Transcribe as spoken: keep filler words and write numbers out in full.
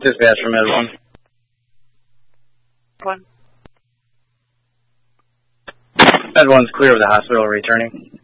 Dispatch from Med one. One. Med one's clear of the hospital, returning.